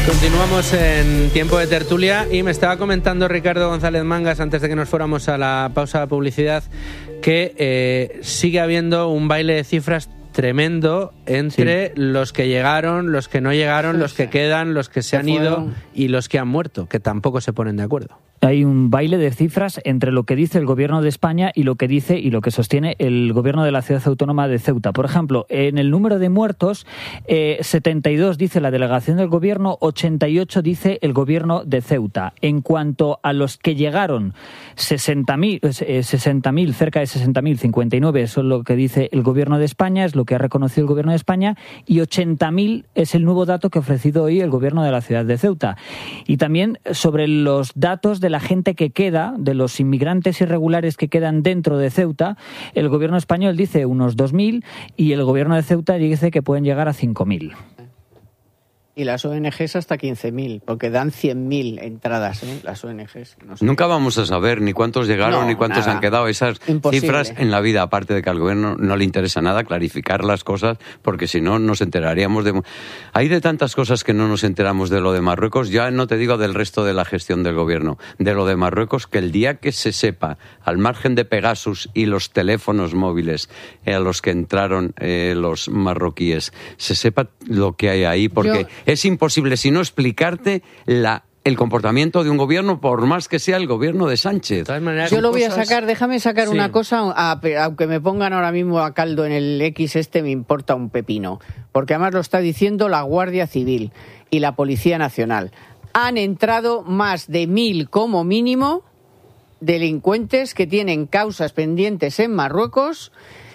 Continuamos en Tiempo de Tertulia y me estaba comentando Ricardo González Mangas, antes de que nos fuéramos a la pausa de publicidad, que sigue habiendo un baile de cifras tremendo entre los que llegaron, los que no llegaron, los que quedan, los que se han ido y los que han muerto, que tampoco se ponen de acuerdo. Hay un baile de cifras entre lo que dice el Gobierno de España y lo que dice y lo que sostiene el Gobierno de la Ciudad Autónoma de Ceuta. Por ejemplo, en el número de muertos, 72 dice la delegación del Gobierno, 88 dice el Gobierno de Ceuta. En cuanto a los que llegaron, 60.000, cerca de 60.000, 59, eso es lo que dice el Gobierno de España, es lo que ha reconocido el Gobierno de España, y 80.000 es el nuevo dato que ha ofrecido hoy el Gobierno de la Ciudad de Ceuta. Y también sobre los datos de la gente que queda, de los inmigrantes irregulares que quedan dentro de Ceuta, el Gobierno español dice unos 2.000 y el Gobierno de Ceuta dice que pueden llegar a 5.000. Y las ONGs hasta 15.000, porque dan 100.000 entradas, las ONGs. No sé. Nunca vamos a saber ni cuántos llegaron ni cuántos han quedado. Esas cifras en la vida, aparte de que al gobierno no le interesa nada clarificar las cosas, porque si no nos enteraríamos de... Hay de tantas cosas que no nos enteramos de lo de Marruecos, ya no te digo del resto de la gestión del gobierno, de lo de Marruecos, que el día que se sepa, al margen de Pegasus y los teléfonos móviles a los que entraron los marroquíes, se sepa lo que hay ahí, porque... Es imposible, si no, explicarte el comportamiento de un gobierno, por más que sea el gobierno de Sánchez. De todas maneras, yo lo voy a sacar, déjame sacar una cosa, aunque me pongan ahora mismo a caldo en el X me importa un pepino, porque además lo está diciendo la Guardia Civil y la Policía Nacional. Han entrado más de 1.000 como mínimo delincuentes que tienen causas pendientes en Marruecos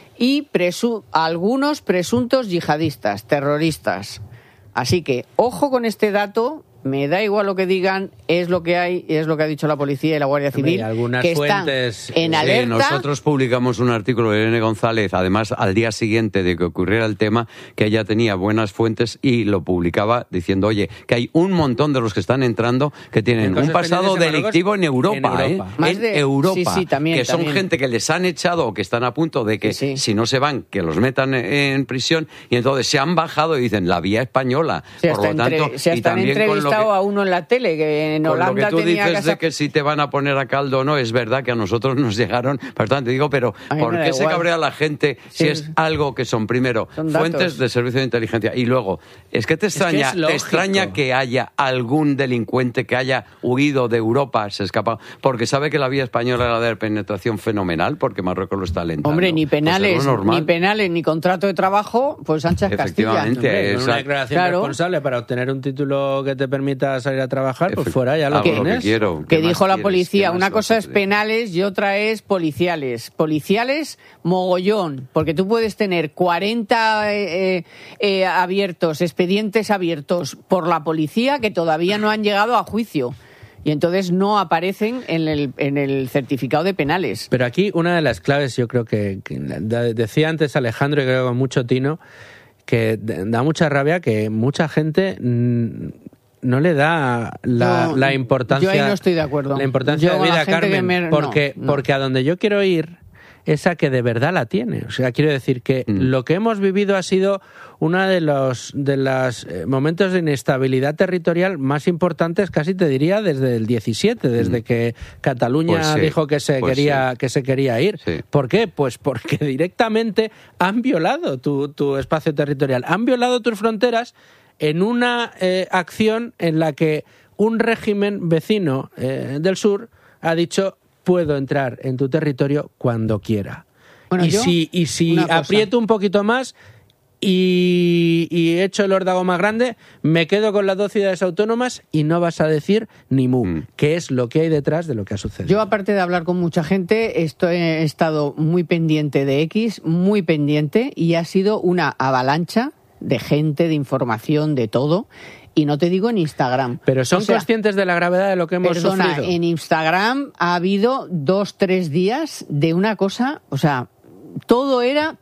y algunos presuntos yihadistas, terroristas. Así que, ojo con este dato, me da igual lo que digan, es lo que hay, es lo que ha dicho la policía y la Guardia Civil, que están en alerta. Nosotros publicamos un artículo de Irene González, además al día siguiente de que ocurriera el tema, que ella tenía buenas fuentes y lo publicaba diciendo, oye, que hay un montón de los que están entrando que tienen un pasado delictivo en Europa. En Europa, también, que son gente que les han echado o que están a punto de que si no se van, que los metan en prisión, y entonces se han bajado y dicen la vía española. Por lo tanto, y también con lo que, a uno en la tele, que en Holanda lo que tú tenía dices de que si te van a poner a caldo o no, es verdad que a nosotros nos llegaron, bastante, digo, pero ¿por qué se cabrea la gente si es algo que son, primero, fuentes de servicio de inteligencia, y luego, es que te extraña que haya algún delincuente que haya huido de Europa, se escapa, porque sabe que la vía española era de penetración fenomenal, porque Marruecos lo está alentando. Hombre, ni penales, ni contrato de trabajo, pues Sánchez Castilla. Efectivamente. Una declaración responsable para obtener un título que te permita salir a trabajar, pues fuera, ya lo tienes. Que dijo la policía, una cosa es penales y otra es policiales. Policiales, mogollón, porque tú puedes tener 40 expedientes abiertos por la policía que todavía no han llegado a juicio. Y entonces no aparecen en el certificado de penales. Pero aquí una de las claves, yo creo que decía antes Alejandro, y creo que con mucho tino, que da mucha rabia que mucha gente no le da la importancia. Yo ahí no estoy de acuerdo. La importancia de vida, Carmen, porque a donde yo quiero ir es a que de verdad la tiene. O sea, quiero decir que lo que hemos vivido ha sido uno de los momentos de inestabilidad territorial más importantes, casi te diría, desde el 17, desde que Cataluña dijo que se quería ir. Sí. ¿Por qué? Pues porque directamente han violado tu espacio territorial, han violado tus fronteras en una acción en la que un régimen vecino del sur ha dicho: puedo entrar en tu territorio cuando quiera. Bueno, y si aprieto un poquito más y echo el órdago más grande, me quedo con las 2 ciudades autónomas y no vas a decir ni mu, que es lo que hay detrás de lo que ha sucedido. Yo, aparte de hablar con mucha gente, he estado muy pendiente de X, muy pendiente, y ha sido una avalancha de gente, de información, de todo. Y no te digo en Instagram. Pero son conscientes de la gravedad de lo que hemos sufrido. En Instagram ha habido 2-3 días de una cosa, o sea, todo era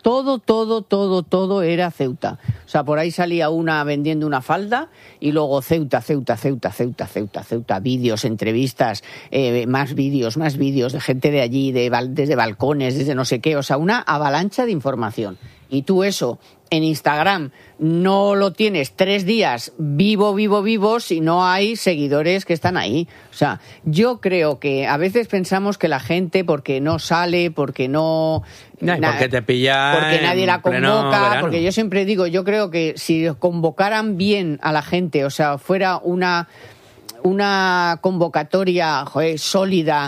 Ceuta. O sea, por ahí salía una vendiendo una falda y luego Ceuta, vídeos, entrevistas, más vídeos de gente de allí, desde balcones, desde no sé qué, o sea, una avalancha de información. Y tú eso en Instagram no lo tienes 3 días vivo si no hay seguidores que están ahí. O sea, yo creo que a veces pensamos que la gente, porque no sale, porque porque te pillan, porque nadie la convoca, porque yo siempre digo, yo creo que si convocaran bien a la gente, o sea, fuera una convocatoria sólida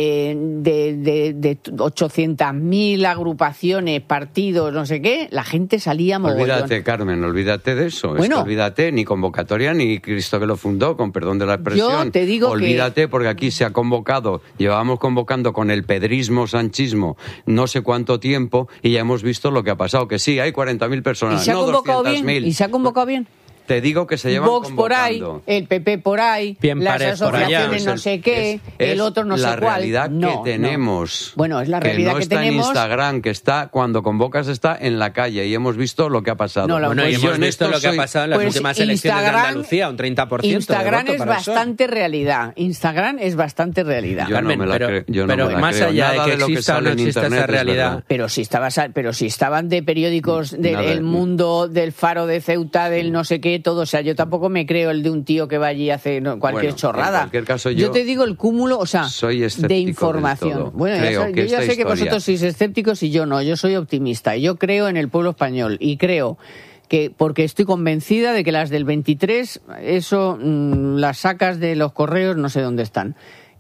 de 800.000 agrupaciones, partidos, no sé qué, la gente salía mogollón. Olvídate, Carmen, olvídate de eso. Bueno, es que olvídate, ni convocatoria, ni Cristo que lo fundó, con perdón de la expresión. Yo te digo olvídate, porque aquí se ha convocado, llevábamos convocando con el pedrismo, sanchismo, no sé cuánto tiempo, y ya hemos visto lo que ha pasado, que sí, hay 40.000 personas, no 200.000. ¿Y se ha convocado bien? Te digo que se llevan Vox convocando. por ahí, el PP por ahí, las asociaciones no sé qué, el otro no sé cuál. Es la realidad que tenemos. Bueno, es la realidad que tenemos. Que no está en Instagram, que está, cuando convocas está en la calle, y hemos visto lo que ha pasado. Y hemos visto lo que ha pasado en las últimas elecciones de Andalucía, un 30%. Instagram es bastante realidad. Instagram es bastante realidad. Carmen, pero más allá de que exista o no exista esa realidad. Pero si estaban de periódicos del Mundo, del Faro de Ceuta, del no sé qué, todo, o sea, yo tampoco me creo el de un tío que va allí y hace cualquier chorrada. En cualquier caso, yo te digo el cúmulo, o sea, de información. Bueno, yo ya sé que vosotros sois escépticos y yo no, yo soy optimista. Yo creo en el pueblo español y creo que, porque estoy convencida de que las del 23, eso las sacas de los correos, no sé dónde están.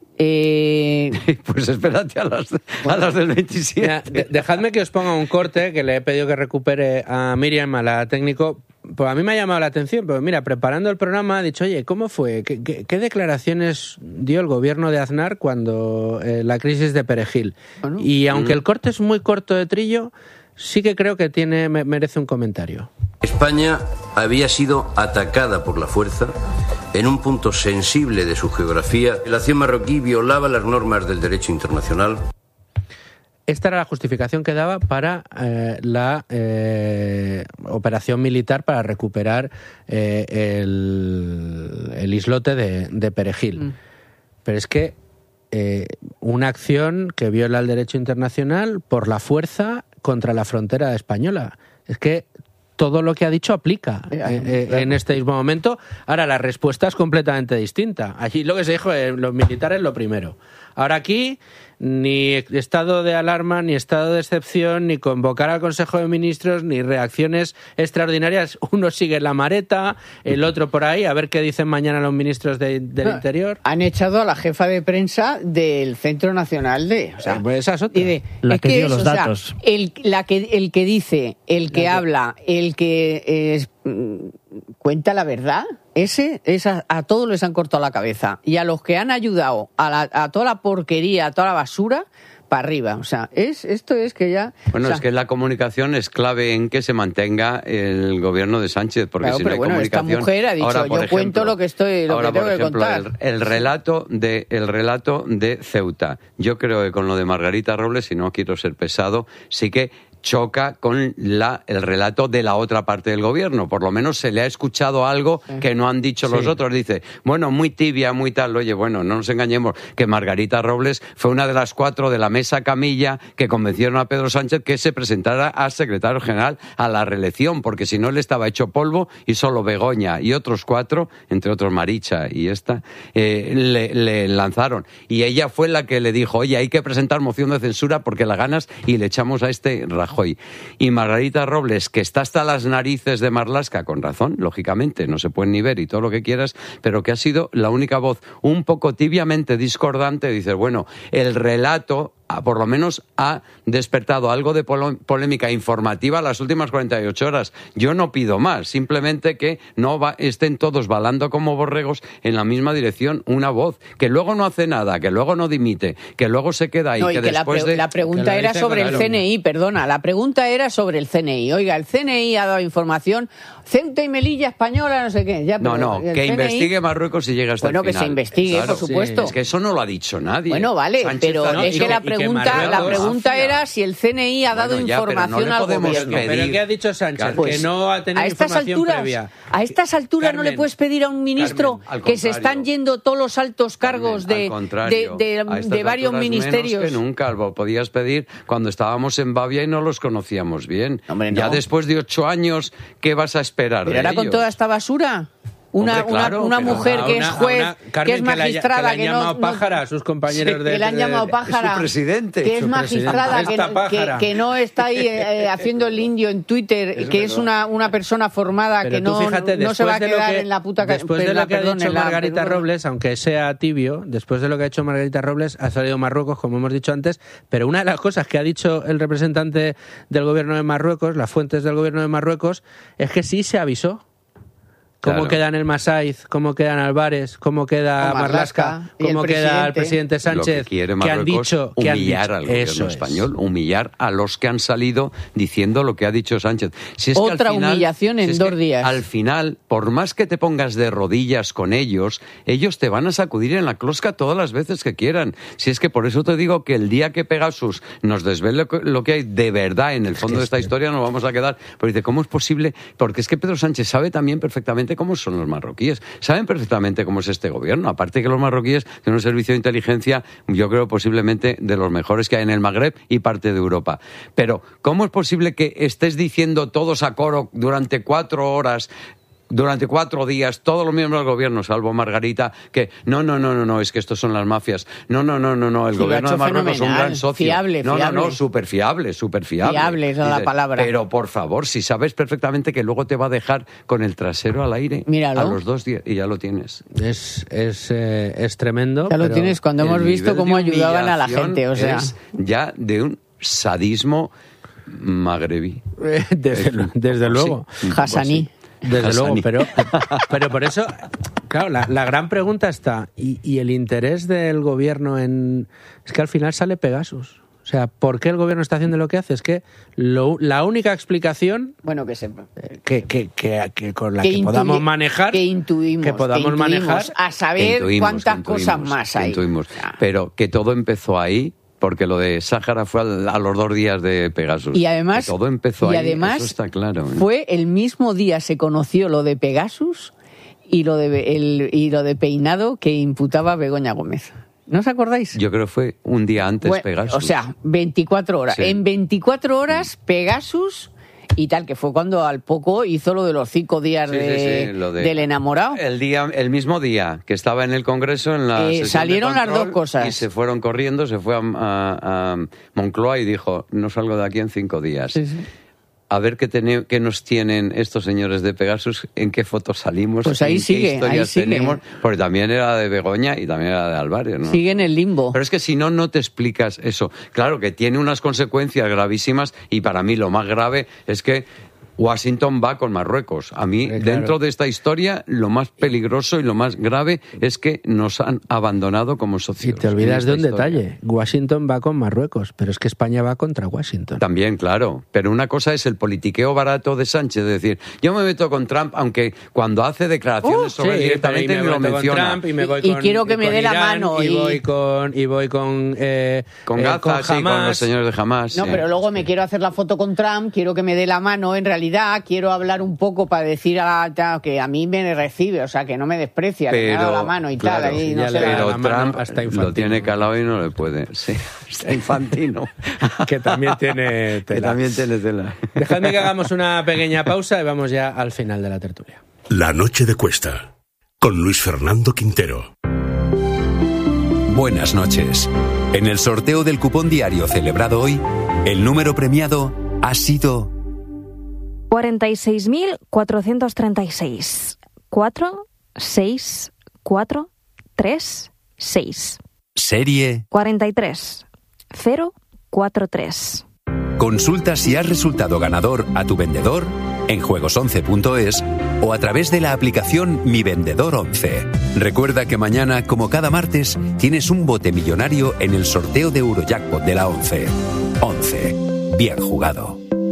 Pues espérate a las del 27. Mira, dejadme que os ponga un corte que le he pedido que recupere a Miriam, a la técnico. Pues a mí me ha llamado la atención, pero mira, preparando el programa he dicho, oye, ¿cómo fue? ¿Qué declaraciones dio el gobierno de Aznar cuando la crisis de Perejil? Bueno, y aunque el corte es muy corto de trillo, sí que creo que merece un comentario. España había sido atacada por la fuerza en un punto sensible de su geografía. La acción marroquí violaba las normas del derecho internacional. Esta era la justificación que daba para la operación militar para recuperar el islote de Perejil. Pero es que una acción que viola el derecho internacional por la fuerza contra la frontera española. Es que todo lo que ha dicho aplica en este mismo momento. Ahora, la respuesta es completamente distinta. Allí lo que se dijo, los militares lo primero. Ahora aquí, ni estado de alarma, ni estado de excepción, ni convocar al Consejo de Ministros, ni reacciones extraordinarias. Uno sigue la mareta, el otro por ahí, a ver qué dicen mañana los ministros del Interior. Han echado a la jefa de prensa del Centro Nacional de... O sea, pues esa es otra. La que dio los datos. O sea, el que dice, el que habla, el que cuenta la verdad, a todos les han cortado la cabeza. Y a los que han ayudado a toda la porquería, a toda la basura, para arriba. O sea, esto es que ya... Bueno, es que la comunicación es clave en que se mantenga el gobierno de Sánchez, porque si no hay comunicación... Esta mujer ha dicho, ahora, yo cuento lo que tengo que contar. El relato de Ceuta. Yo creo que con lo de Margarita Robles, y no quiero ser pesado, sí que choca con el relato de la otra parte del gobierno. Por lo menos se le ha escuchado algo que no han dicho los otros. Dice, bueno, muy tibia, muy tal. Oye, bueno, no nos engañemos, que Margarita Robles fue una de las 4 de la mesa camilla que convencieron a Pedro Sánchez que se presentara a secretario general a la reelección, porque si no, él estaba hecho polvo y solo Begoña y otros 4, entre otros Maricha y esta, le lanzaron. Y ella fue la que le dijo, oye, hay que presentar moción de censura porque la ganas y le echamos a este Rajoy. Y Margarita Robles, que está hasta las narices de Marlaska, con razón, lógicamente, no se pueden ni ver y todo lo que quieras, pero que ha sido la única voz un poco tibiamente discordante, dices, bueno, el relato por lo menos ha despertado algo de polémica informativa las últimas 48 horas. Yo no pido más, simplemente que no estén todos balando como borregos en la misma dirección, una voz que luego no hace nada, que luego no dimite, que luego se queda ahí. No, que después la pregunta era sobre el CNI, perdona, la pregunta era sobre el CNI. Oiga, el CNI ha dado información, Ceuta y Melilla española, no sé qué. Ya, no, que CNI... investigue Marruecos y llegue hasta el final. Bueno, que se investigue, claro, por supuesto. Es que eso no lo ha dicho nadie. Bueno, vale, Sánchez pero es que la pregunta pregunta era si el CNI ha dado información al gobierno. ¿Pero qué ha dicho Sánchez? Que no ha tenido información previa. A estas alturas no le puedes pedir a un ministro que se están yendo todos los altos cargos de varios ministerios. Menos que nunca lo podías pedir cuando estábamos en Bavia y no los conocíamos bien. Hombre, no. Ya después de 8 años, ¿qué vas a esperar de ellos? ¿Pero ahora con toda esta basura? Una mujer que es juez, que es magistrada, que le han llamado pájara a sus compañeros que le han llamado pájara, su presidente, que es magistrada, que no está ahí haciendo el indio en Twitter, que es una persona formada, pero que no se va a quedar en la puta calle. Después de lo que ha dicho Margarita Robles, aunque sea tibio, después de lo que ha hecho Margarita Robles, ha salido Marruecos, como hemos dicho antes, pero una de las cosas que ha dicho el representante del gobierno de Marruecos, las fuentes del gobierno de Marruecos, es que sí se avisó. Cómo quedan el Masaiz, cómo quedan Álvarez, cómo queda Marlaska, cómo queda el presidente Sánchez, que han dicho humillar al gobierno español, humillar a los que han salido diciendo lo que ha dicho Sánchez. Si es Otra que al final, humillación en 2 días. Al final, por más que te pongas de rodillas con ellos te van a sacudir en la closca todas las veces que quieran. Si es que por eso te digo que el día que Pegasus nos desvele lo que hay de verdad en el fondo de esta historia, nos vamos a quedar. Pero dice, ¿cómo es posible? Porque es que Pedro Sánchez sabe también perfectamente cómo son los marroquíes. Saben perfectamente cómo es este gobierno. Aparte que los marroquíes tienen un servicio de inteligencia, yo creo posiblemente de los mejores que hay en el Magreb y parte de Europa. Pero, ¿cómo es posible que estés diciendo todos a coro durante 4 horas... Durante 4 días, todos los miembros del gobierno, salvo Margarita, que no, es que estos son las mafias. No, el gobierno de Marruecos es un gran socio. Fiable. Súper fiable. Fiable es la palabra. Pero, por favor, si sabes perfectamente que luego te va a dejar con el trasero al aire. Míralo. A los 2 días, y ya lo tienes. Es tremendo. Ya lo tienes cuando hemos visto cómo ayudaban a la gente, o sea. Es ya de un sadismo magrebí. Desde luego. Sí. Hassaní. Desde luego, pero por eso, claro, la gran pregunta está, ¿y el interés del gobierno es que al final sale Pegasus? O sea, ¿por qué el gobierno está haciendo lo que hace? Es que la única explicación que con la que podamos manejar, a saber cuántas cosas más hay. Pero que todo empezó ahí. Porque lo de Sáhara fue a los 2 días de Pegasus. Y además, todo empezó ahí, eso está claro. Fue el mismo día se conoció lo de Pegasus y lo de peinado que imputaba Begoña Gómez. ¿No os acordáis? Yo creo que fue un día antes Pegasus. O sea, 24 horas. Sí. En 24 horas, Pegasus... y tal, que fue cuando al poco hizo lo de los 5 días del enamorado. El mismo día que estaba en el Congreso, en la sesión salieron de control, las 2 cosas. Y se fueron corriendo, se fue a Moncloa y dijo, no salgo de aquí en 5 días. Sí. A ver qué nos tienen estos señores de Pegasus, en qué fotos salimos, pues ahí sigue, qué historias tenemos, porque también era de Begoña y también era de Álvarez, ¿no? Sigue en el limbo. Pero es que si no te explicas eso. Claro que tiene unas consecuencias gravísimas y para mí lo más grave es que Washington va con Marruecos. A mí, dentro de esta historia, lo más peligroso y lo más grave es que nos han abandonado como socios. Y te olvidas de un detalle. Washington va con Marruecos, pero es que España va contra Washington. También, claro. Pero una cosa es el politiqueo barato de Sánchez, es decir, yo me meto con Trump, aunque cuando hace declaraciones sobre directamente ni lo menciona. Trump, y quiero que me dé la mano. Y voy con Gaza, con los señores de Hamas. No, pero luego me quiero hacer la foto con Trump, quiero que me dé la mano, en realidad quiero hablar un poco para decir que a mí me recibe, o sea, que no me desprecia, que me ha dado la mano y claro, tal. Ahí no pero Trump lo tiene calado y no le puede. Sí, está infantino. Que también tiene tela. Dejadme que hagamos una pequeña pausa y vamos ya al final de la tertulia. La noche de Cuesta, con Luis Fernando Quintero. Buenas noches. En el sorteo del cupón diario celebrado hoy, el número premiado ha sido 46.436. 4, 6, 4, 3, 6. Serie 43 043. Consulta si has resultado ganador a tu vendedor en juegos11.es o a través de la aplicación Mi Vendedor 11. Recuerda que mañana, como cada martes, tienes un bote millonario en el sorteo de Eurojackpot de la 11. 11. Bien jugado.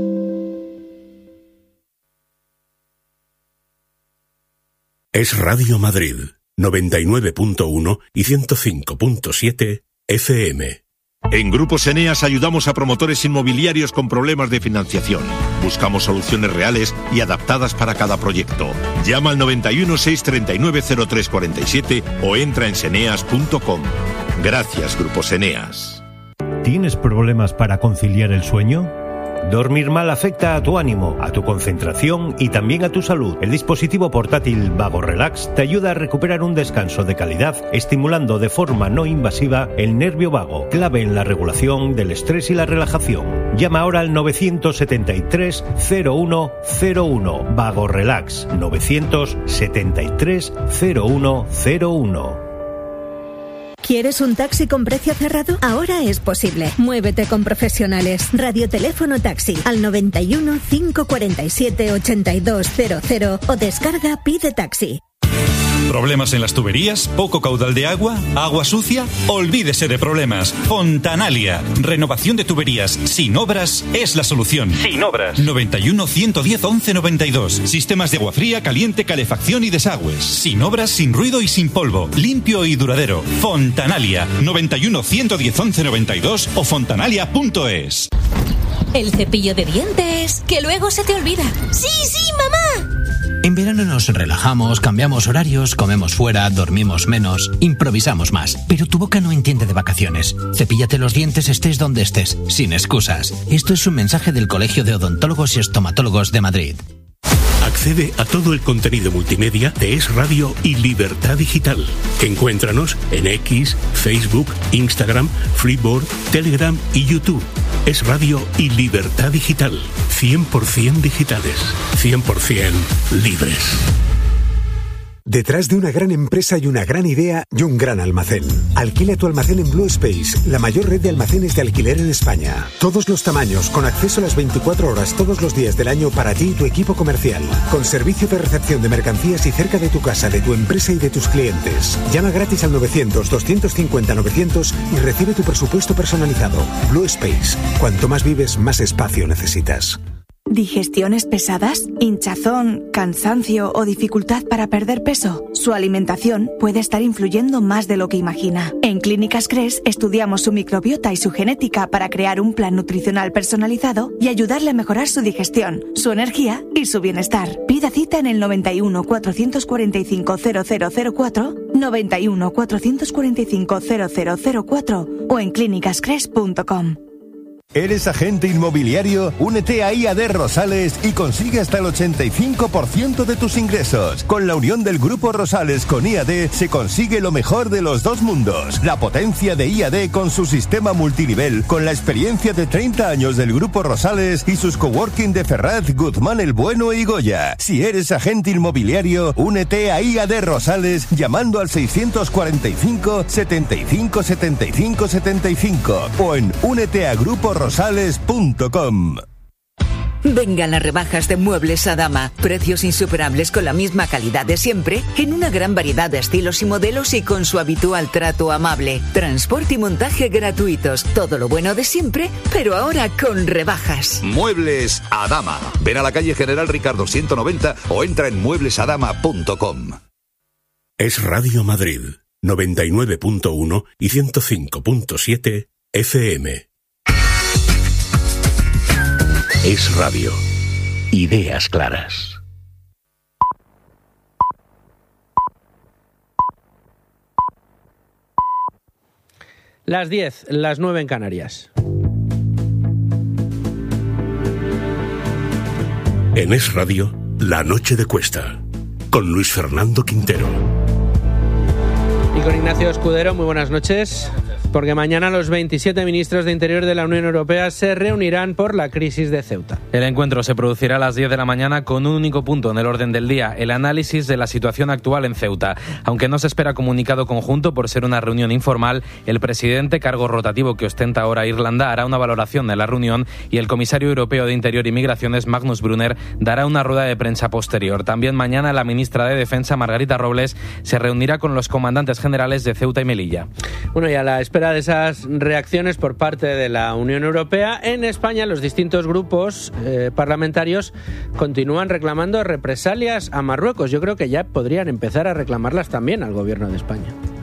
Es Radio Madrid, 99.1 y 105.7 FM. En Grupos Eneas ayudamos a promotores inmobiliarios con problemas de financiación. Buscamos soluciones reales y adaptadas para cada proyecto. Llama al 91 639 0347 o entra en seneas.com. Gracias, Grupos Eneas. ¿Tienes problemas para conciliar el sueño? Dormir mal afecta a tu ánimo, a tu concentración y también a tu salud. El dispositivo portátil Vago Relax te ayuda a recuperar un descanso de calidad, estimulando de forma no invasiva el nervio vago, clave en la regulación del estrés y la relajación. Llama ahora al 973 0101. Vago Relax 973 0101. ¿Quieres un taxi con precio cerrado? Ahora es posible. Muévete con profesionales. Radioteléfono taxi al 91 547 8200 o descarga Pide Taxi. ¿Problemas en las tuberías? ¿Poco caudal de agua? ¿Agua sucia? Olvídese de problemas. Fontanalia. Renovación de tuberías sin obras es la solución. Sin obras. 91 110 11 92. Sistemas de agua fría, caliente, calefacción y desagües. Sin obras, sin ruido y sin polvo. Limpio y duradero. Fontanalia. 91 110 11 92 o fontanalia.es. El cepillo de dientes, que luego se te olvida. ¡Sí, sí, mamá! En verano nos relajamos, cambiamos horarios, comemos fuera, dormimos menos, improvisamos más. Pero tu boca no entiende de vacaciones. Cepíllate los dientes estés donde estés, sin excusas. Esto es un mensaje del Colegio de Odontólogos y Estomatólogos de Madrid. Accede a todo el contenido multimedia de Es Radio y Libertad Digital. Encuéntranos en X, Facebook, Instagram, Freeboard, Telegram y YouTube. Es Radio y Libertad Digital. 100% digitales. 100% libres. Detrás de una gran empresa hay una gran idea y un gran almacén. Alquila tu almacén en Blue Space, la mayor red de almacenes de alquiler en España. Todos los tamaños, con acceso a las 24 horas todos los días del año para ti y tu equipo comercial. Con servicio de recepción de mercancías y cerca de tu casa, de tu empresa y de tus clientes. Llama gratis al 900-250-900 y recibe tu presupuesto personalizado. Blue Space. Cuanto más vives, más espacio necesitas. ¿Digestiones pesadas? ¿Hinchazón, cansancio o dificultad para perder peso? Su alimentación puede estar influyendo más de lo que imagina. En Clínicas Cres estudiamos su microbiota y su genética para crear un plan nutricional personalizado y ayudarle a mejorar su digestión, su energía y su bienestar. Pida cita en el 91 445 0004, 91 445 0004 o en clínicascres.com. ¿Eres agente inmobiliario? Únete a IAD Rosales y consigue hasta el 85% de tus ingresos. Con la unión del Grupo Rosales con IAD se consigue lo mejor de los dos mundos. La potencia de IAD con su sistema multinivel, con la experiencia de 30 años del Grupo Rosales y sus coworking de Ferraz, Guzmán el Bueno y Goya. Si eres agente inmobiliario, únete a IAD Rosales llamando al 645 75 75 75 o en úneteaGrupoRosales.com. Vengan las rebajas de Muebles Adama. Precios insuperables con la misma calidad de siempre, en una gran variedad de estilos y modelos y con su habitual trato amable. Transporte y montaje gratuitos. Todo lo bueno de siempre, pero ahora con rebajas. Muebles Adama. Ven a la calle General Ricardo 190 o entra en mueblesadama.com. Es Radio Madrid, 99.1 y 105.7 FM. Es Radio. Ideas claras. Las 10, las 9 en Canarias. En Es Radio, La Noche de Cuesta, con Luis Fernando Quintero. Y con Ignacio Escudero, muy buenas noches. Porque mañana los 27 ministros de Interior de la Unión Europea se reunirán por la crisis de Ceuta. El encuentro se producirá a las 10 de la mañana con un único punto en el orden del día, el análisis de la situación actual en Ceuta. Aunque no se espera comunicado conjunto por ser una reunión informal, el presidente, cargo rotativo que ostenta ahora Irlanda, hará una valoración de la reunión y el comisario europeo de Interior y Migraciones, Magnus Brunner, dará una rueda de prensa posterior. También mañana la ministra de Defensa, Margarita Robles, se reunirá con los comandantes generales de Ceuta y Melilla. Bueno, y a la espera de esas reacciones por parte de la Unión Europea, en España los distintos grupos parlamentarios continúan reclamando represalias a Marruecos. Yo creo que ya podrían empezar a reclamarlas también al gobierno de España.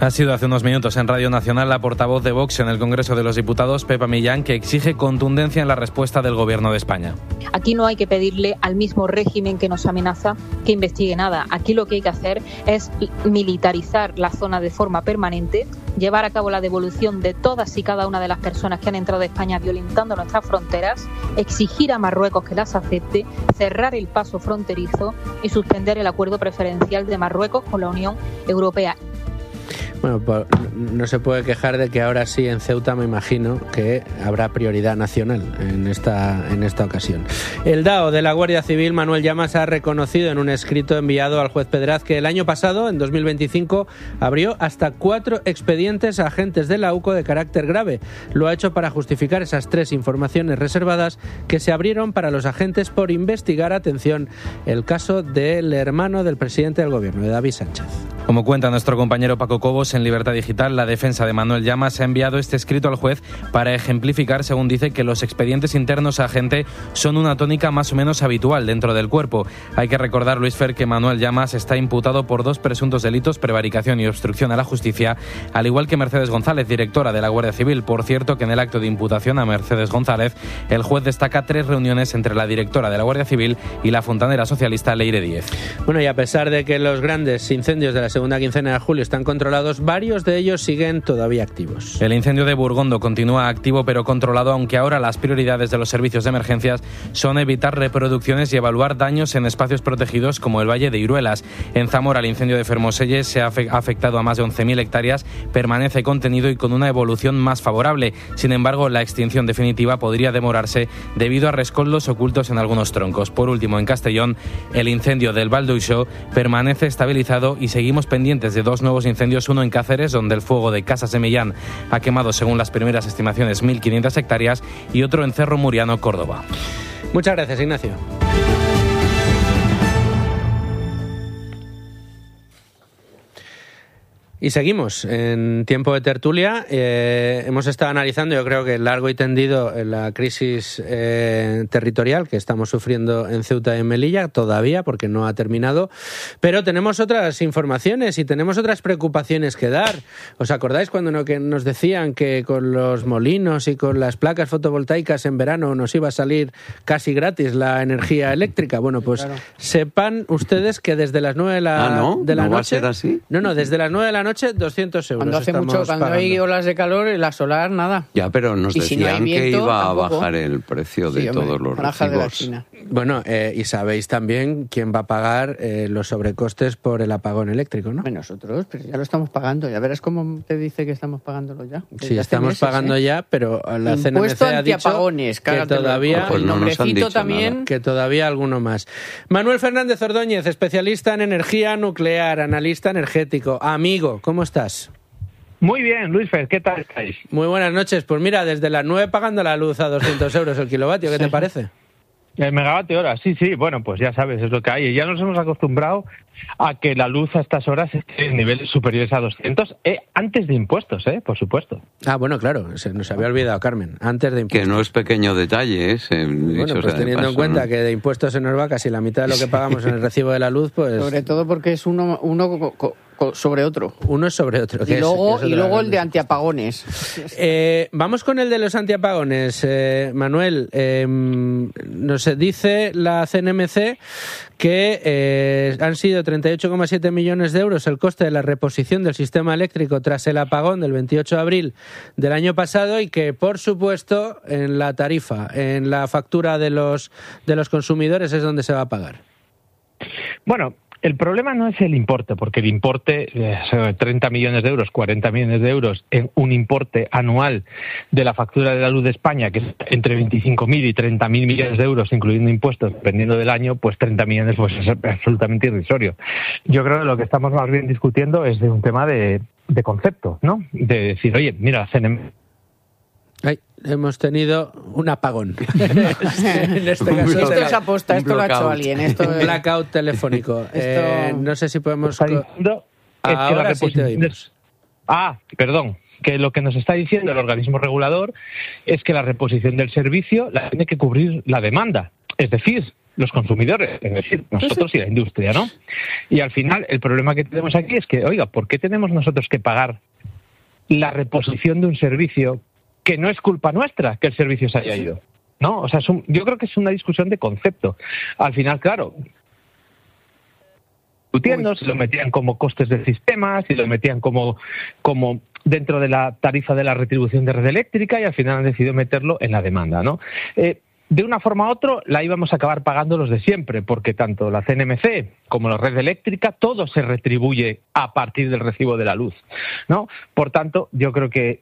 Ha sido hace unos minutos en Radio Nacional la portavoz de Vox en el Congreso de los Diputados, Pepa Millán, que exige contundencia en la respuesta del Gobierno de España. Aquí no hay que pedirle al mismo régimen que nos amenaza que investigue nada. Aquí lo que hay que hacer es militarizar la zona de forma permanente, llevar a cabo la devolución de todas y cada una de las personas que han entrado a España violentando nuestras fronteras, exigir a Marruecos que las acepte, cerrar el paso fronterizo y suspender el acuerdo preferencial de Marruecos con la Unión Europea. Bueno, pues no se puede quejar de que ahora sí en Ceuta me imagino que habrá prioridad nacional en esta ocasión. El DAO de la Guardia Civil, Manuel Llamas, ha reconocido en un escrito enviado al juez Pedraz que el año pasado, en 2025, abrió hasta 4 expedientes a agentes de la UCO de carácter grave. Lo ha hecho para justificar esas 3 informaciones reservadas que se abrieron para los agentes por investigar, atención, el caso del hermano del presidente del gobierno, de David Sánchez. Como cuenta nuestro compañero Paco Cobos en Libertad Digital, la defensa de Manuel Llamas ha enviado este escrito al juez para ejemplificar, según dice, que los expedientes internos a agente son una tónica más o menos habitual dentro del cuerpo. Hay que recordar, Luis Fer, que Manuel Llamas está imputado por 2 presuntos delitos, prevaricación y obstrucción a la justicia, al igual que Mercedes González, directora de la Guardia Civil. Por cierto, que en el acto de imputación a Mercedes González, el juez destaca 3 reuniones entre la directora de la Guardia Civil y la fontanera socialista Leire Díez. Bueno, y a pesar de que los grandes incendios de la segunda quincena de julio están controlados, varios de ellos siguen todavía activos. El incendio de Burgondo continúa activo pero controlado, aunque ahora las prioridades de los servicios de emergencias son evitar reproducciones y evaluar daños en espacios protegidos como el Valle de Iruelas. En Zamora, el incendio de Fermoselles se ha afectado a más de 11.000 hectáreas, permanece contenido y con una evolución más favorable. Sin embargo, la extinción definitiva podría demorarse debido a rescoldos ocultos en algunos troncos. Por último, en Castellón, el incendio del Val d'Uixó permanece estabilizado y seguimos pendientes de 2 nuevos incendios, uno en Cáceres, donde el fuego de Casa Semillán ha quemado, según las primeras estimaciones, 1.500 hectáreas, y otro en Cerro Muriano, Córdoba. Muchas gracias, Ignacio. Y seguimos en tiempo de tertulia. Hemos estado analizando, yo creo que largo y tendido, la crisis territorial que estamos sufriendo en Ceuta y en Melilla, todavía, porque no ha terminado. Pero tenemos otras informaciones y tenemos otras preocupaciones que dar. ¿Os acordáis cuando nos decían que con los molinos y con las placas fotovoltaicas en verano nos iba a salir casi gratis la energía eléctrica? Bueno, pues claro, sepan ustedes que desde las 9 de la noche... ¿No va a ser así? No, desde las 9 de la noche 200 euros. Cuando hay olas de calor, la solar, nada. Ya, pero nos decían que iba a bajar el precio de todos los recibos. Bueno, y sabéis también quién va a pagar los sobrecostes por el apagón eléctrico, ¿no? Nosotros, pero ya lo estamos pagando. Ya verás cómo te dice que estamos pagándolo ya. Sí, estamos pagando ya, pero la CNMC ha dicho que todavía, pues no nos han dicho también nada. Que todavía alguno más. Manuel Fernández Ordóñez, especialista en energía nuclear, analista energético, amigo. ¿Cómo estás? Muy bien, Luis Fer, ¿qué tal estáis? Muy buenas noches. Pues mira, desde las 9 pagando la luz a 200 euros el kilovatio, ¿qué te parece? El megavatio hora, sí, bueno, pues ya sabes, es lo que hay. Ya nos hemos acostumbrado a que la luz a estas horas esté en niveles superiores a 200, antes de impuestos, por supuesto. Ah, bueno, claro, se nos había olvidado, Carmen, antes de impuestos. Que no es pequeño detalle, Bueno, pues teniendo en cuenta que de impuestos se nos va casi la mitad de lo que pagamos en el recibo de la luz, pues... Sobre todo porque es uno sobre otro. Uno es sobre otro. Y luego el de antiapagones. Vamos con el de los antiapagones. Manuel, nos dice la CNMC que han sido 38,7 millones de euros el coste de la reposición del sistema eléctrico tras el apagón del 28 de abril del año pasado y que, por supuesto, en la tarifa, en la factura de los consumidores es donde se va a pagar. Bueno, el problema no es el importe, porque el importe, 30 millones de euros, 40 millones de euros, en un importe anual de la factura de la luz de España, que es entre 25.000 y 30.000 millones de euros, incluyendo impuestos, dependiendo del año, pues 30 millones pues es absolutamente irrisorio. Yo creo que lo que estamos más bien discutiendo es de un tema de concepto, ¿no? De decir, oye, mira, hemos tenido un apagón. En este caso, esto es aposta, esto lo ha hecho alguien. Un blackout telefónico. No sé si podemos... Ahora sí te oímos. Perdón. Que lo que nos está diciendo el organismo regulador es que la reposición del servicio la tiene que cubrir la demanda. Es decir, los consumidores, es decir, nosotros y la industria, ¿no? Y al final el problema que tenemos aquí es que, oiga, ¿por qué tenemos nosotros que pagar la reposición de un servicio que no es culpa nuestra que el servicio se haya ido? ¿No? O sea, yo creo que es una discusión de concepto. Al final, claro, discutiendo, si lo metían como costes del sistema, si lo metían como dentro de la tarifa de la retribución de red eléctrica, y al final han decidido meterlo en la demanda, ¿no? De una forma u otra la íbamos a acabar pagando los de siempre, porque tanto la CNMC como la red eléctrica, todo se retribuye a partir del recibo de la luz, ¿no? Por tanto, yo creo que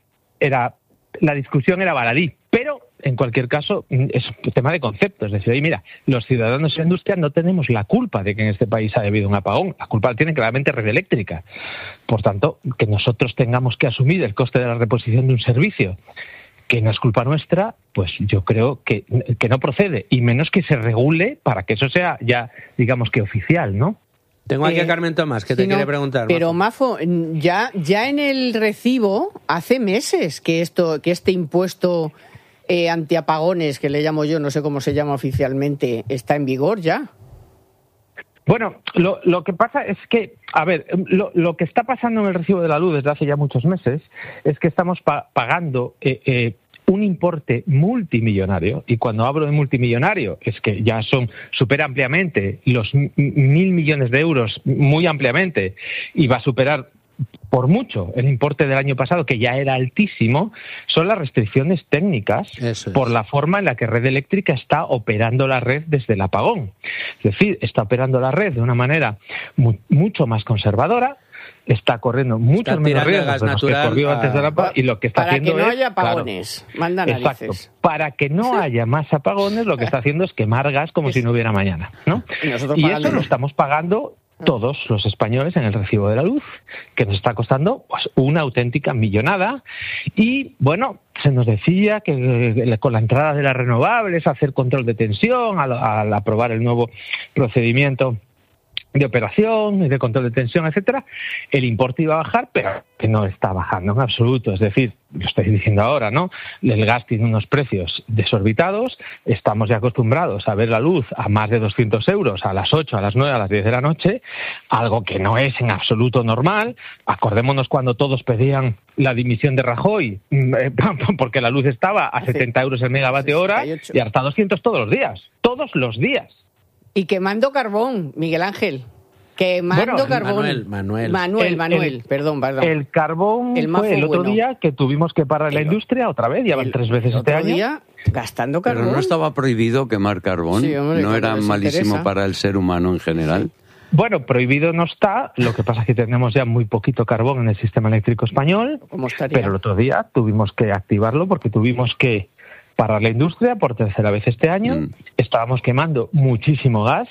la discusión era baladí, pero en cualquier caso es un tema de concepto. Es decir, oye, mira, los ciudadanos y la industria no tenemos la culpa de que en este país haya habido un apagón. La culpa la tiene claramente red eléctrica. Por tanto, que nosotros tengamos que asumir el coste de la reposición de un servicio que no es culpa nuestra, pues yo creo que no procede, y menos que se regule para que eso sea ya, digamos que oficial, ¿no? Tengo aquí a Carmen Tomás, que te quiere preguntar. Pero, Mafo, ya en el recibo hace meses que este impuesto antiapagones, que le llamo yo, no sé cómo se llama oficialmente, está en vigor ya. Bueno, lo que pasa es que, a ver, lo que está pasando en el recibo de la luz desde hace ya muchos meses es que estamos pagando un importe multimillonario, y cuando hablo de multimillonario es que ya supera ampliamente los 1.000 millones de euros, muy ampliamente, y va a superar por mucho el importe del año pasado, que ya era altísimo. Son las restricciones técnicas por la forma en la que Red Eléctrica está operando la red desde el apagón. Es decir, está operando la red de una manera mucho más conservadora, está corriendo muchos menos riesgos de los que corrió antes del apagón, y lo que está haciendo es... Para que no haya apagones, manda narices. Exacto. Para que no haya más apagones, lo que está haciendo es quemar gas como si no hubiera mañana, ¿no? Y eso lo estamos pagando todos los españoles en el recibo de la luz, que nos está costando pues una auténtica millonada. Y bueno, se nos decía que con la entrada de las renovables, hacer control de tensión, al aprobar el nuevo procedimiento de operación y de control de tensión, etcétera, el importe iba a bajar, pero que no está bajando en absoluto. Es decir, lo estoy diciendo ahora, ¿no? El gas tiene unos precios desorbitados, estamos ya acostumbrados a ver la luz a más de 200 euros a las 8, a las 9, a las 10 de la noche, algo que no es en absoluto normal. Acordémonos cuando todos pedían la dimisión de Rajoy, porque la luz estaba a 70 euros el megavatio hora, y hasta 200 todos los días. Y quemando carbón, Miguel Ángel. Quemando carbón. Manuel, perdón. El carbón fue el otro día que tuvimos que parar la industria otra vez, ya van 3 veces este año. Día, gastando carbón. Pero no estaba prohibido quemar carbón, sí, hombre, no era malísimo para el ser humano en general. Bueno, prohibido no está, lo que pasa es que tenemos ya muy poquito carbón en el sistema eléctrico español, pero el otro día tuvimos que activarlo porque tuvimos que parar la industria por tercera vez este año. Estábamos quemando muchísimo gas.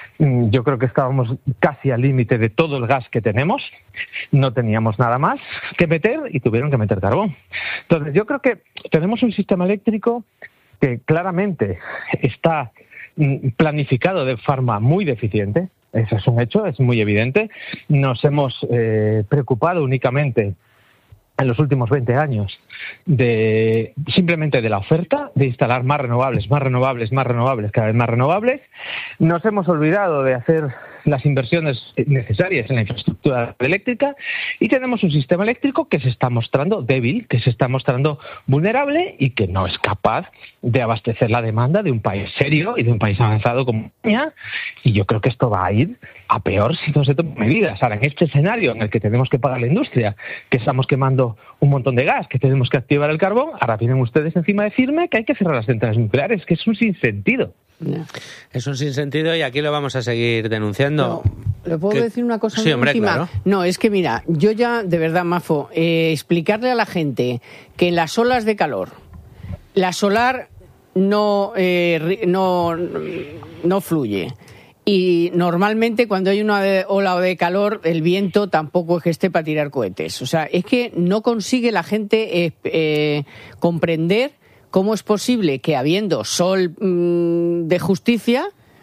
Yo creo que estábamos casi al límite de todo el gas que tenemos. No teníamos nada más que meter y tuvieron que meter carbón. Entonces, yo creo que tenemos un sistema eléctrico que claramente está planificado de forma muy deficiente. Eso es un hecho, es muy evidente. Nos hemos preocupado únicamente en los últimos 20 años simplemente de la oferta, de instalar más renovables, cada vez más renovables. Nos hemos olvidado de hacer las inversiones necesarias en la infraestructura eléctrica, y tenemos un sistema eléctrico que se está mostrando débil, que se está mostrando vulnerable y que no es capaz de abastecer la demanda de un país serio y de un país avanzado como España. Y yo creo que esto va a ir a peor si no se toman medidas. Ahora, en este escenario en el que tenemos que pagar la industria, que estamos quemando un montón de gas, que tenemos que activar el carbón, ahora vienen ustedes encima a decirme que hay que cerrar las centrales nucleares, que es un sinsentido. Es un sinsentido, y aquí lo vamos a seguir denunciando. No, ¿le puedo decir una cosa? Sí, hombre, última? Claro. No, es que mira, yo ya, de verdad, Mafo, explicarle a la gente que en las olas de calor, la solar no fluye. Y normalmente cuando hay una ola de calor, el viento tampoco es que esté para tirar cohetes. O sea, es que no consigue la gente comprender cómo es posible que, habiendo sol de justicia,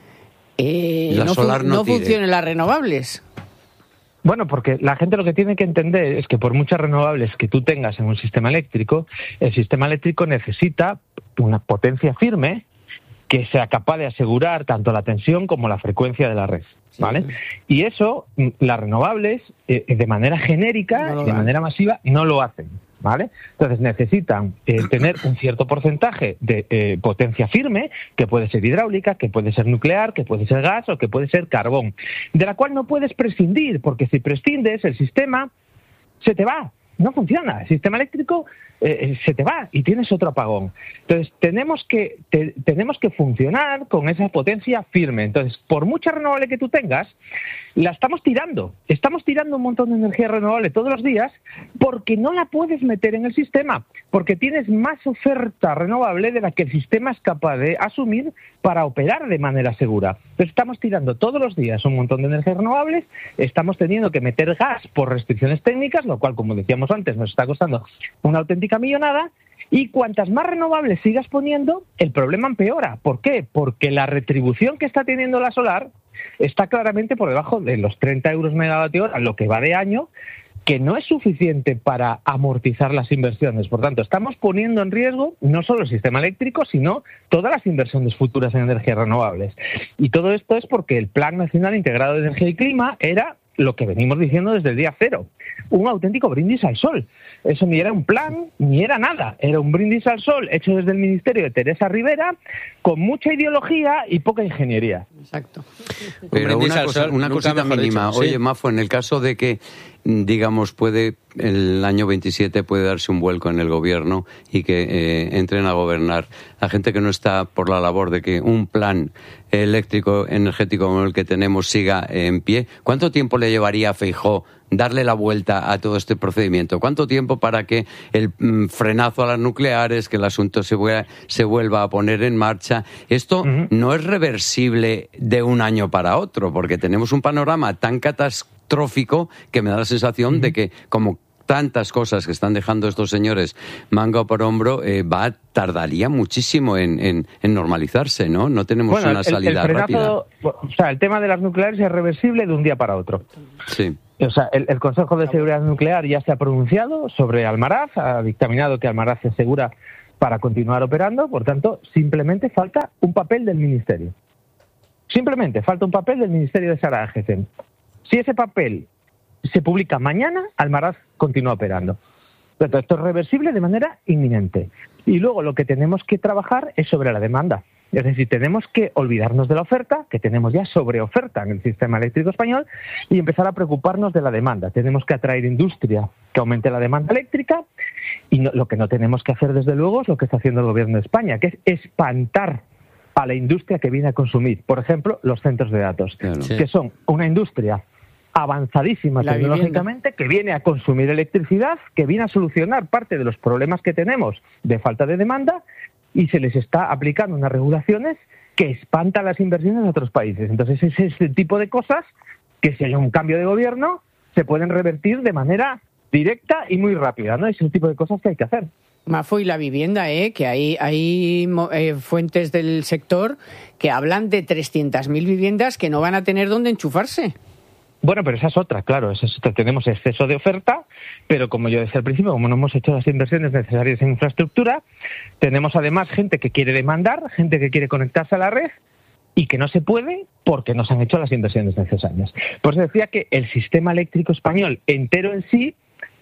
no funcionen las renovables. Bueno, porque la gente lo que tiene que entender es que por muchas renovables que tú tengas en un sistema eléctrico, el sistema eléctrico necesita una potencia firme que sea capaz de asegurar tanto la tensión como la frecuencia de la red, ¿vale? Y eso, las renovables, de manera genérica, de manera masiva, no lo hacen, ¿vale? Entonces necesitan tener un cierto porcentaje de potencia firme, que puede ser hidráulica, que puede ser nuclear, que puede ser gas o que puede ser carbón, de la cual no puedes prescindir, porque si prescindes, el sistema se te va. No funciona. El sistema eléctrico se te va y tienes otro apagón. Entonces, tenemos que funcionar con esa potencia firme. Entonces, por mucha renovable que tú tengas, la estamos tirando. Estamos tirando un montón de energía renovable todos los días porque no la puedes meter en el sistema, porque tienes más oferta renovable de la que el sistema es capaz de asumir para operar de manera segura. Entonces, estamos tirando todos los días un montón de energías renovables, estamos teniendo que meter gas por restricciones técnicas, lo cual, como decíamos antes, nos está costando una auténtica millonada, y cuantas más renovables sigas poniendo, el problema empeora. ¿Por qué? Porque la retribución que está teniendo la solar está claramente por debajo de los 30 euros megavatio hora, lo que va de año, que no es suficiente para amortizar las inversiones. Por tanto, estamos poniendo en riesgo no solo el sistema eléctrico, sino todas las inversiones futuras en energías renovables. Y todo esto es porque el Plan Nacional Integrado de Energía y Clima era lo que venimos diciendo desde el día cero, un auténtico brindis al sol. Eso ni era un plan, ni era nada. Era un brindis al sol hecho desde el Ministerio de Teresa Rivera, con mucha ideología y poca ingeniería. Exacto. Pero una cosita mínima. Dicho, oye, Mafo, en el caso de que, digamos, el año 27 puede darse un vuelco en el gobierno y que entren a gobernar la gente que no está por la labor de que un plan eléctrico energético como el que tenemos siga en pie, ¿cuánto tiempo le llevaría a Feijóo darle la vuelta a todo este procedimiento? ¿Cuánto tiempo para que el frenazo a las nucleares, que el asunto se vuelva a poner en marcha? Esto no es reversible de un año para otro, porque tenemos un panorama tan catastrófico que me da la sensación de que, como tantas cosas que están dejando estos señores manga por hombro, tardaría muchísimo en normalizarse, ¿no? No tenemos una salida rápida. O sea, el tema de las nucleares es reversible de un día para otro. Sí. O sea, el Consejo de Seguridad Nuclear ya se ha pronunciado sobre Almaraz, ha dictaminado que Almaraz es segura para continuar operando, por tanto, simplemente falta un papel del Ministerio. Simplemente falta un papel del Ministerio de Sara Agesen. Si ese papel se publica mañana, Almaraz continúa operando. Esto es reversible de manera inminente. Y luego lo que tenemos que trabajar es sobre la demanda. Es decir, tenemos que olvidarnos de la oferta, que tenemos ya sobreoferta en el sistema eléctrico español, y empezar a preocuparnos de la demanda. Tenemos que atraer industria que aumente la demanda eléctrica, y lo que no tenemos que hacer, desde luego, es lo que está haciendo el Gobierno de España, que es espantar a la industria que viene a consumir. Por ejemplo, los centros de datos, que son una industria avanzadísima tecnológicamente, que viene a consumir electricidad, que viene a solucionar parte de los problemas que tenemos de falta de demanda, y se les está aplicando unas regulaciones que espantan las inversiones de otros países. Entonces, ese es el tipo de cosas que, si hay un cambio de gobierno, se pueden revertir de manera directa y muy rápida, ¿no? Es el tipo de cosas que hay que hacer. Mafo, y la vivienda, que hay fuentes del sector que hablan de 300.000 viviendas que no van a tener dónde enchufarse. Bueno, pero esa es otra, claro. Tenemos exceso de oferta, pero como yo decía al principio, como no hemos hecho las inversiones necesarias en infraestructura, tenemos además gente que quiere demandar, gente que quiere conectarse a la red y que no se puede porque no se han hecho las inversiones necesarias. Por eso decía que el sistema eléctrico español entero en sí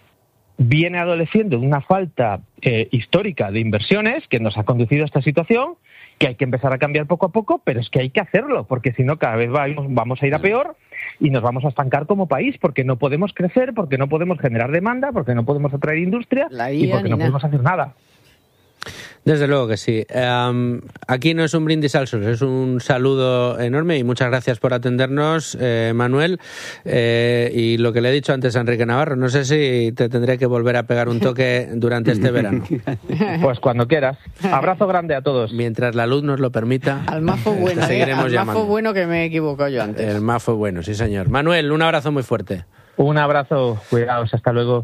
viene adoleciendo de una falta histórica de inversiones que nos ha conducido a esta situación, que hay que empezar a cambiar poco a poco, pero es que hay que hacerlo, porque si no cada vez vamos a ir a peor y nos vamos a estancar como país, porque no podemos crecer, porque no podemos generar demanda, porque no podemos atraer industria y porque no podemos hacer nada. Desde luego que sí. Aquí no es un brindis al sol, es un saludo enorme y muchas gracias por atendernos, Manuel. Y lo que le he dicho antes a Enrique Navarro, no sé si te tendré que volver a pegar un toque durante este verano. Pues cuando quieras. Abrazo grande a todos. Mientras la luz nos lo permita. Al Mafo bueno, seguiremos llamando. Mafo bueno, que me he equivocado yo antes. El Mafo bueno, sí señor. Manuel, un abrazo muy fuerte. Un abrazo, cuidaos, hasta luego.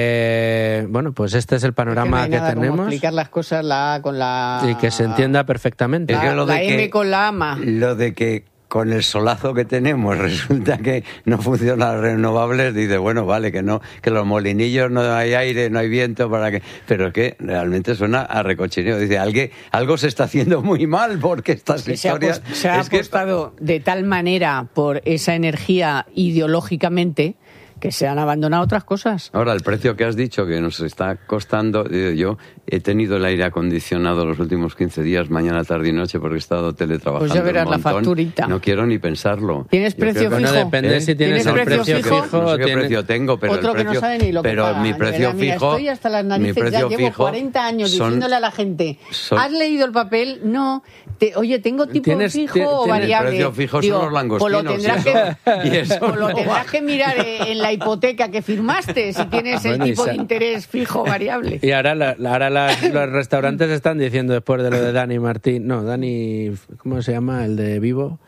Bueno, pues este es el panorama que tenemos. Como explicar las cosas con la... Y que se entienda perfectamente. La M con la AMA. Lo de que con el solazo que tenemos resulta que no funcionan las renovables, dice, bueno, vale, que los molinillos no hay aire, no hay viento, pero es que realmente suena a recochineo. Dice, algo se está haciendo muy mal porque estas historias... Se ha apostado de tal manera por esa energía ideológicamente que se han abandonado otras cosas. Ahora, el precio que has dicho que nos está costando, yo he tenido el aire acondicionado los últimos 15 días, mañana, tarde y noche, porque he estado teletrabajando. Pues ya verás la facturita. No quiero ni pensarlo. ¿Tienes precio fijo? Bueno, depende si tienes el precio fijo. No sé qué precio tengo, pero otro el precio, que no sabe ni lo que paga. mi precio mira, fijo... Estoy hasta las narices, ya llevo 40 años diciéndole a la gente, ¿has leído el papel? No. Oye, ¿tengo tipo fijo o variable? El precio fijo son los langostinos. Pues lo tendrás que mirar en la hipoteca que firmaste, si tienes el tipo de interés fijo o variable. Y ahora los restaurantes están diciendo, después de lo de Dani Martín, Dani, ¿cómo se llama? El de Vivo,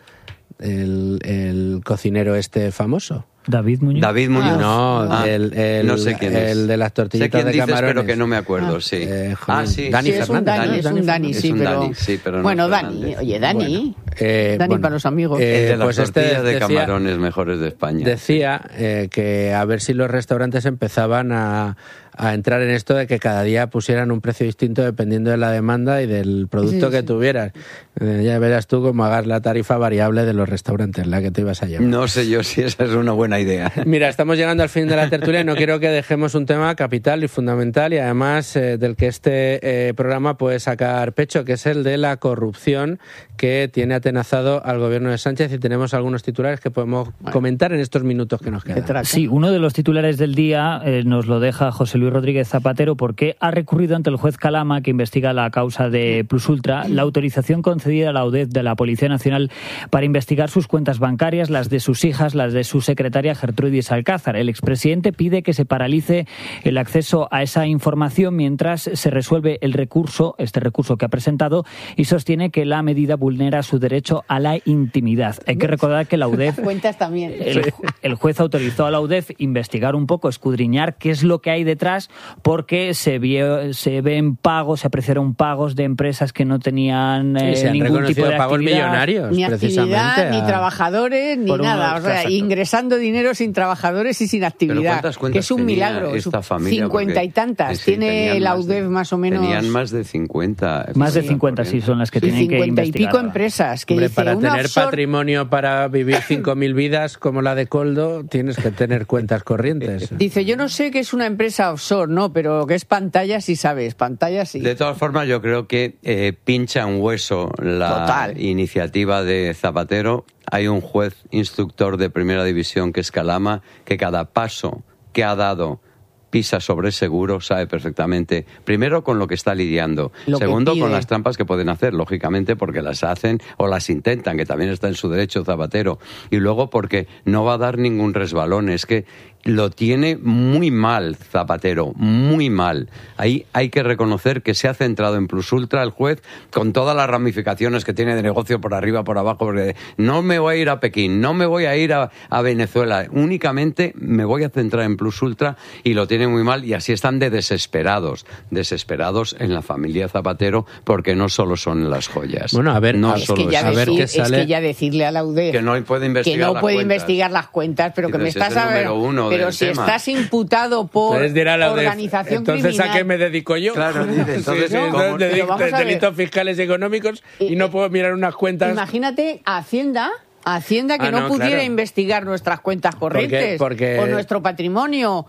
el cocinero famoso. David Muñoz. No sé quién es. El de las tortillitas de camarones. Pero que no me acuerdo, sí. Sí. Dani Fernández. Es un Dani, pero no. Bueno, Dani, Dani. Dani para los amigos. De las tortillas de camarones mejores de España. Decía que a ver si los restaurantes empezaban a entrar en esto de que cada día pusieran un precio distinto dependiendo de la demanda y del producto que tuvieras. Ya verás tú cómo hagas la tarifa variable de los restaurantes, la que te ibas a llevar. No sé yo si esa es una buena idea. Mira, estamos llegando al fin de la tertulia y no quiero que dejemos un tema capital y fundamental y además del que este programa puede sacar pecho, que es el de la corrupción que tiene atenazado al gobierno de Sánchez, y tenemos algunos titulares que podemos comentar en estos minutos que nos quedan. Sí, uno de los titulares del día nos lo deja José Luis Rodríguez Zapatero, porque ha recurrido ante el juez Calama, que investiga la causa de Plusultra, la autorización concedida a la UDEF de la Policía Nacional para investigar sus cuentas bancarias, las de sus hijas, las de su secretaria Gertrudis Alcázar. El expresidente pide que se paralice el acceso a esa información mientras se resuelve el recurso, este recurso que ha presentado, y sostiene que la medida vulnera su derecho a la intimidad. Hay que recordar que la UDEF... Cuentas también. El juez autorizó a la UDEF investigar un poco, escudriñar qué es lo que hay detrás, porque se ven pagos, se apreciaron pagos de empresas que no tenían ningún tipo de pagos actividad. Millonarios, ni actividad, ni trabajadores, ni nada. O sea, ingresando dinero sin trabajadores y sin actividad. ¿Cuántas que es un milagro. Esta familia? 50 y tantas. Tiene la UDEF más o menos... Tenían más de 50. Más de 50, sí, son las que tienen que investigar. 50 y pico empresas. Que dice, para tener patrimonio para vivir 5.000 vidas como la de Coldo, tienes que tener cuentas corrientes. Dice, yo no sé qué es una empresa offshore, no, pero que es pantalla sí sabes, pantalla sí. De todas formas, yo creo que pincha un hueso la iniciativa de Zapatero. Hay un juez instructor de primera división que es Calama, que cada paso que ha dado pisa sobre seguro, sabe perfectamente, primero con lo que está lidiando, segundo con las trampas que pueden hacer, lógicamente porque las hacen o las intentan, que también está en su derecho Zapatero, y luego porque no va a dar ningún resbalón. Es que lo tiene muy mal Zapatero, muy mal. Ahí hay que reconocer que se ha centrado en Plusultra el juez, con todas las ramificaciones que tiene de negocio por arriba, por abajo, porque no me voy a ir a Pekín, no me voy a ir a Venezuela, únicamente me voy a centrar en Plusultra, y lo tiene muy mal, y así están desesperados en la familia Zapatero, porque no solo son las joyas. Bueno, a ver, es que ya decirle a la UDEF que no puede investigar las cuentas, pero que me estás hablando. Pero si estás imputado por organización entonces, criminal... ¿a qué me dedico yo? Claro, entonces delitos fiscales y económicos y no puedo mirar unas cuentas... Imagínate a Hacienda que no pudiera investigar nuestras cuentas corrientes o nuestro patrimonio.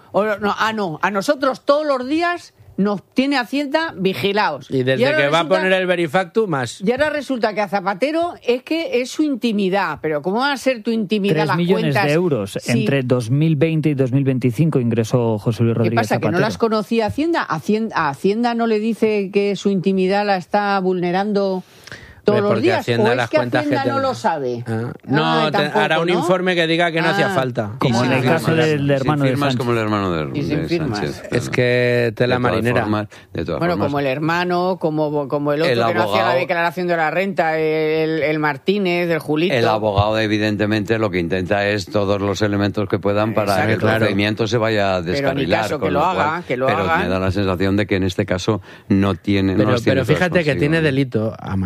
A nosotros todos los días nos tiene Hacienda vigilados. Y desde que va a poner el Verifactu, más. Y ahora resulta que a Zapatero es su intimidad. Pero ¿cómo va a ser tu intimidad las cuentas? 3 millones de euros entre 2020 y 2025 ingresó José Luis Rodríguez Zapatero. ¿Qué pasa, que no las conocía Hacienda? ¿Hacienda no le dice que su intimidad la está vulnerando todos los días? Hacienda, ¿O es las que cuentas Hacienda que no lo sabe? Tampoco, hará un informe que diga que no hacía falta. Como en el caso del hermano de Sánchez. Como el hermano de Sánchez. Es que tela marinera. Bueno, como el hermano, como el otro que no hacía la declaración de la renta, el Martínez, el Julito. El abogado, evidentemente, lo que intenta es todos los elementos que puedan para que el procedimiento se vaya a descarrilar. Pero que lo haga. Pero me da la sensación de que en este caso no tiene... Pero fíjate que tiene delito a mayores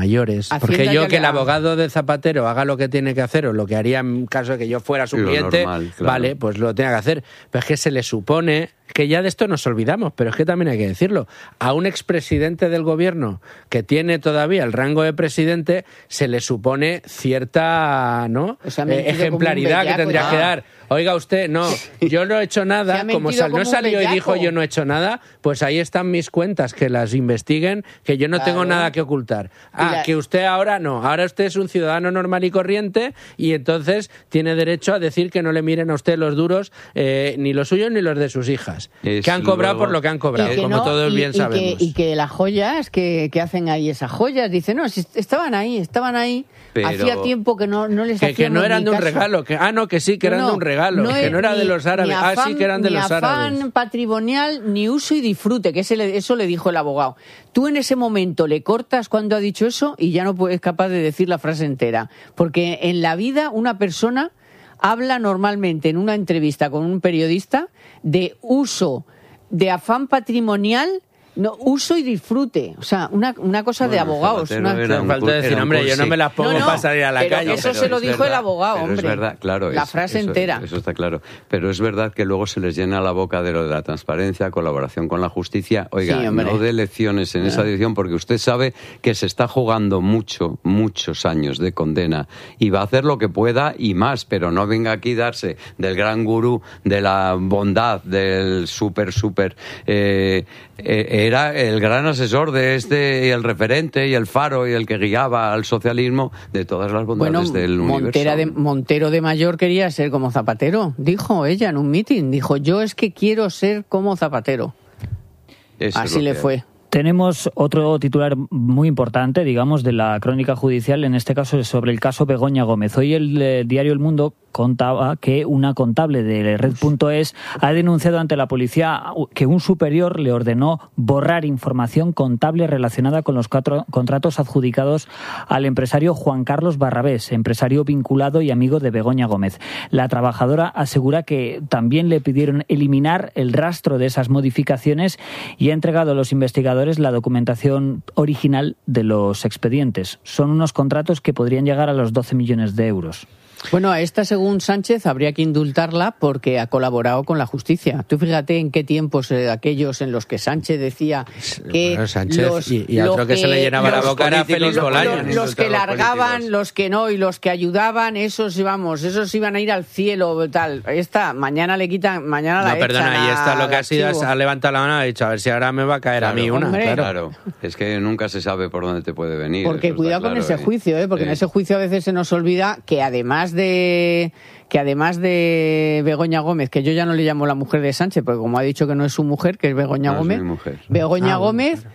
es. Porque yo que el abogado de Zapatero haga lo que tiene que hacer o lo que haría en caso de que yo fuera su cliente, normal, claro. Vale, pues lo tenga que hacer. Pero es que se le supone que ya de esto nos olvidamos, pero es que también hay que decirlo. A un expresidente del gobierno que tiene todavía el rango de presidente se le supone cierta, ¿no? O sea, ejemplaridad que tendría que dar. Oiga usted, no, yo no he hecho nada, como no salió y dijo yo no he hecho nada, pues ahí están mis cuentas, que las investiguen, que yo no tengo nada que ocultar. Que usted ahora no, ahora usted es un ciudadano normal y corriente y entonces tiene derecho a decir que no le miren a usted los duros, ni los suyos ni los de sus hijas, que han cobrado por lo que han cobrado, como todos bien sabemos. Y que las joyas, que hacen ahí esas joyas, dicen, no, si estaban ahí. Pero hacía tiempo que no les hacían que no eran de un regalo, que sí, que eran de un regalo, que no era de los árabes, sí que eran de los árabes. Ni afán patrimonial, ni uso y disfrute, que eso le dijo el abogado. Tú en ese momento le cortas cuando ha dicho eso y ya no es capaz de decir la frase entera, porque en la vida una persona habla normalmente en una entrevista con un periodista de uso, de afán patrimonial. No, uso y disfrute, o sea, una cosa de abogados. Falta decir, hombre, yo no me las pongo para salir a la calle. Eso se lo dijo el abogado, hombre. Es verdad, claro. La frase entera. Eso está claro. Pero es verdad que luego se les llena la boca de lo de la transparencia, colaboración con la justicia. Oiga, no dé lecciones en esa dirección, porque usted sabe que se está jugando muchos años de condena y va a hacer lo que pueda y más, pero no venga aquí a darse del gran gurú, de la bondad, del súper... era el gran asesor de y el referente y el faro y el que guiaba al socialismo de todas las bondades del universo. Montero de mayor quería ser como Zapatero, dijo ella en un mitin, dijo, yo es que quiero ser como Zapatero. Así le fue. Tenemos otro titular muy importante, digamos, de la crónica judicial, en este caso es sobre el caso Begoña Gómez. Hoy el diario El Mundo contaba que una contable de Red.es ha denunciado ante la policía que un superior le ordenó borrar información contable relacionada con los 4 contratos adjudicados al empresario Juan Carlos Barrabés, empresario vinculado y amigo de Begoña Gómez. La trabajadora asegura que también le pidieron eliminar el rastro de esas modificaciones y ha entregado a los investigadores la documentación original de los expedientes. Son unos contratos que podrían llegar a los 12 millones de euros. Bueno, a esta, según Sánchez, habría que indultarla porque ha colaborado con la justicia. Tú fíjate en qué tiempos aquellos en los que Sánchez decía que bueno, Sánchez y a otro que se le llenaba la boca era Félix Bolaños. Los que largaban, los que no y los que ayudaban, esos iban a ir al cielo, tal. Esta, mañana le quitan, mañana la echan. No, perdona, y esta lo que ha sido es ha levantado la mano y ha dicho, a ver si ahora me va a caer a mí una. Claro, es que nunca se sabe por dónde te puede venir. Porque cuidado con ese juicio, porque en ese juicio a veces se nos olvida que además de Begoña Gómez, que yo ya no le llamo la mujer de Sánchez, porque como ha dicho que no es su mujer, que es Begoña Gómez, Begoña Gómez,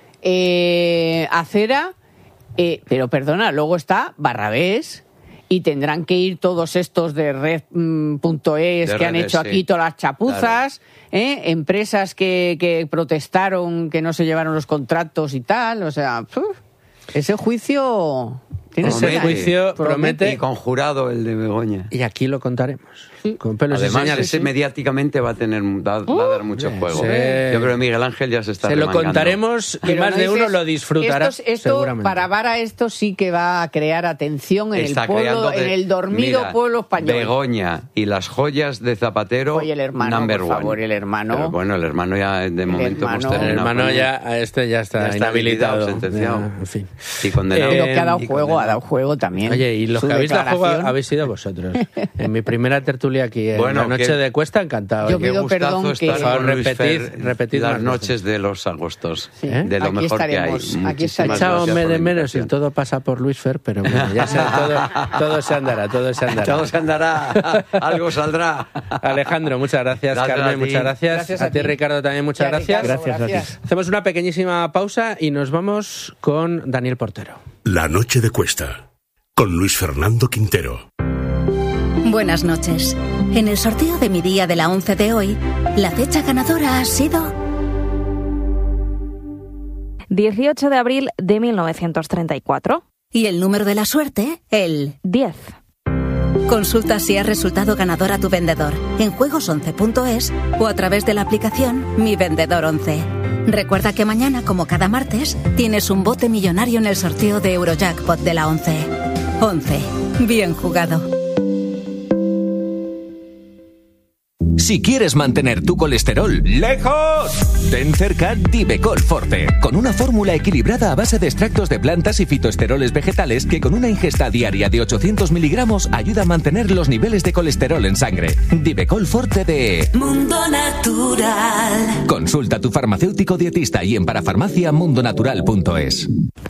Acera, pero perdona, luego está Barrabés, y tendrán que ir todos estos de Red.es que han hecho aquí todas las chapuzas, empresas que protestaron, que no se llevaron los contratos y tal, o sea, ese juicio... Ese juicio promete. Y conjurado el de Begoña. Y aquí lo contaremos. Sí. Con pelos Además, y señales. Ese mediáticamente va a dar mucho juego. Sí. Yo creo que Miguel Ángel ya se está remangando. Lo contaremos y más de uno lo disfrutará. Seguramente. Para Vara esto sí que va a crear atención en el pueblo, en el dormido pueblo español. Begoña y las joyas de Zapatero. Oye, el hermano, number por favor, one. El hermano. Pero bueno, el hermano ya de momento. El hermano ya está inhabilitado. Sentenciado. En fin. Y condenado. Pero que ha dado juego también. Oye, y los que habéis dado juego habéis sido vosotros. En mi primera tertulia aquí en la noche de Cuesta, encantado. Yo pido perdón que... Por favor, repetid las noches de los agostos. Sí. De lo aquí mejor estaremos. que hay. Aquí estaremos. Echábame de menos y todo pasa por Luis Fer, pero bueno, ya todo se andará. Todo se andará. Algo saldrá. Alejandro, muchas gracias. Carmen, muchas gracias. A ti, Ricardo, también muchas gracias. Gracias a ti. Hacemos una pequeñísima pausa y nos vamos con Daniel Portero. La noche de Cuesta, con Luis Fernando Quintero. Buenas noches. En el sorteo de mi día de la 11 de hoy, la fecha ganadora ha sido 18 de abril de 1934. Y el número de la suerte, el 10. Consulta si has resultado ganador a tu vendedor en juegos11.es o a través de la aplicación Mi Vendedor 11. Recuerda que mañana, como cada martes, tienes un bote millonario en el sorteo de Eurojackpot de la 11. 11. Bien jugado. Si quieres mantener tu colesterol lejos, ten cerca Divecol Forte, con una fórmula equilibrada a base de extractos de plantas y fitoesteroles vegetales que con una ingesta diaria de 800 miligramos ayuda a mantener los niveles de colesterol en sangre. Divecol Forte de Mundo Natural. Consulta a tu farmacéutico dietista y en parafarmaciamundonatural.es.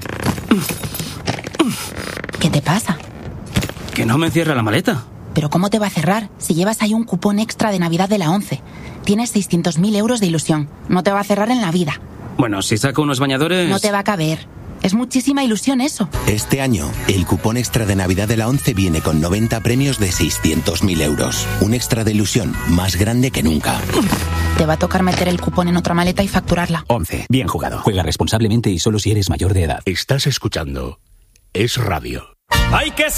¿Qué te pasa? Que no me cierra la maleta. ¿Pero cómo te va a cerrar si llevas ahí un cupón extra de Navidad de la 11? Tienes 600.000 euros de ilusión. No te va a cerrar en la vida. Bueno, si saco unos bañadores... No te va a caber. Es muchísima ilusión eso. Este año, el cupón extra de Navidad de la 11 viene con 90 premios de 600.000 euros. Un extra de ilusión más grande que nunca. Te va a tocar meter el cupón en otra maleta y facturarla. 11. Bien jugado. Juega responsablemente y solo si eres mayor de edad. Estás escuchando Es Radio. ¡Hay que